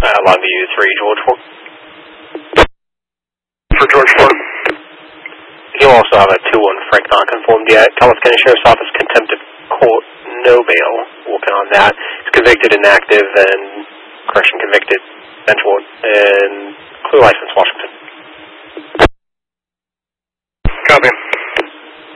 Longview 3, George Ford. For George Ford. You'll also have a 2-1 Frank non-conformed yet. Columbus County Sheriff's Office contempt of court, no bail. Working on that. He's convicted, inactive, and correction convicted. Bench warrant and clear license, Washington.